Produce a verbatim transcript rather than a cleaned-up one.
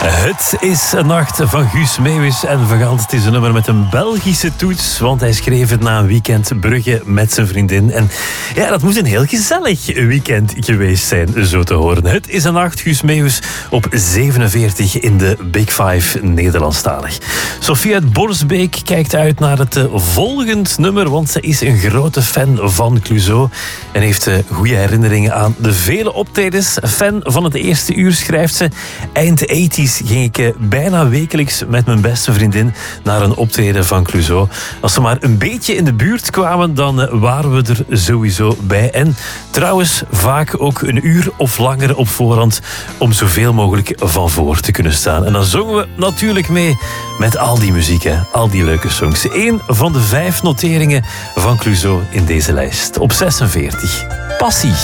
Het is een nacht van Guus Meeuwis en Vagant. Het is een nummer met een Belgische toets, want hij schreef het na een weekend Brugge met zijn vriendin. En ja, dat moet een heel gezellig weekend geweest zijn, zo te horen. Het is een nacht, Guus Meeuwis op zevenenveertig in de Big Five Nederlandstalig. Sophie uit Borsbeek kijkt uit naar het uh, volgend nummer, want ze is een grote fan van Clouseau en heeft uh, goede herinneringen aan de vele optredens. Fan van het eerste uur, schrijft ze. Eind tachtig ging ik uh, bijna wekelijks met mijn beste vriendin naar een optreden van Clouseau. Als ze maar een beetje in de buurt kwamen, dan uh, waren we er sowieso bij. En trouwens vaak ook een uur of langer op voorhand om zoveel mogelijk van voor te kunnen staan. En dan zongen we natuurlijk mee met al die muziek, hè? Al die leuke songs. Eén van de vijf noteringen van Clouseau in deze lijst. Op zesenveertig. Passie.